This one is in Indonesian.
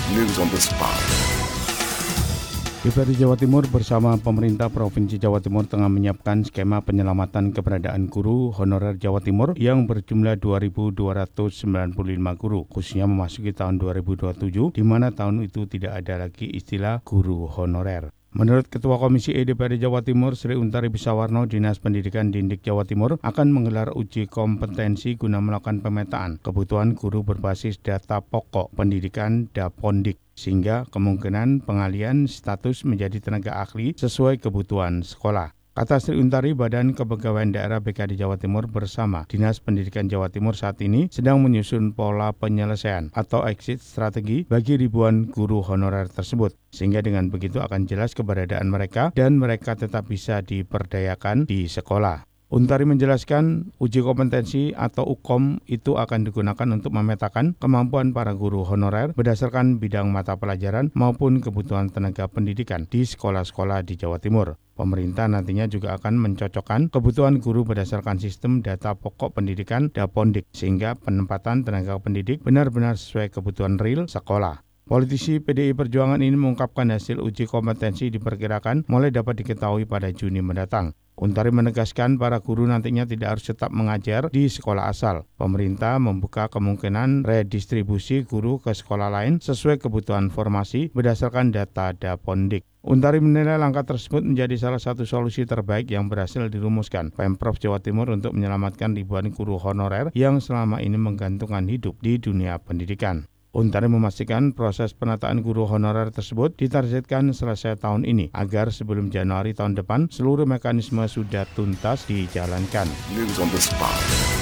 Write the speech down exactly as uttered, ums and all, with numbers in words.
News on the spot. D P R D Jawa Timur bersama pemerintah Provinsi Jawa Timur tengah menyiapkan skema penyelamatan keberadaan guru honorer Jawa Timur yang berjumlah dua ribu dua ratus sembilan puluh lima guru, khususnya memasuki tahun dua ribu dua puluh tujuh, di mana tahun itu tidak ada lagi istilah guru honorer. Menurut Ketua Komisi E D P R D Jawa Timur, Sri Untari Bisawarno, Dinas Pendidikan Dindik Jawa Timur akan menggelar uji kompetensi guna melakukan pemetaan kebutuhan guru berbasis data pokok pendidikan Dapondik, sehingga kemungkinan pengalian status menjadi tenaga ahli sesuai kebutuhan sekolah. Kata Sri Untari, Badan Kepegawaian Daerah B K D Jawa Timur bersama Dinas Pendidikan Jawa Timur saat ini sedang menyusun pola penyelesaian atau exit strategi bagi ribuan guru honorer tersebut, sehingga dengan begitu akan jelas keberadaan mereka dan mereka tetap bisa diperdayakan di sekolah. Untari menjelaskan uji kompetensi atau U K O M itu akan digunakan untuk memetakan kemampuan para guru honorer berdasarkan bidang mata pelajaran maupun kebutuhan tenaga pendidikan di sekolah-sekolah di Jawa Timur. Pemerintah nantinya juga akan mencocokkan kebutuhan guru berdasarkan sistem data pokok pendidikan Dapondik, sehingga penempatan tenaga pendidik benar-benar sesuai kebutuhan real sekolah. Politisi P D I Perjuangan ini mengungkapkan hasil uji kompetensi diperkirakan mulai dapat diketahui pada Juni mendatang. Untari menegaskan para guru nantinya tidak harus tetap mengajar di sekolah asal. Pemerintah membuka kemungkinan redistribusi guru ke sekolah lain sesuai kebutuhan formasi berdasarkan data Dapondik. Untari menilai langkah tersebut menjadi salah satu solusi terbaik yang berhasil dirumuskan Pemprov Jawa Timur untuk menyelamatkan ribuan guru honorer yang selama ini menggantungkan hidup di dunia pendidikan. Untari memastikan proses penataan guru honorer tersebut ditargetkan selesai tahun ini agar sebelum Januari tahun depan seluruh mekanisme sudah tuntas dijalankan. News on the spot.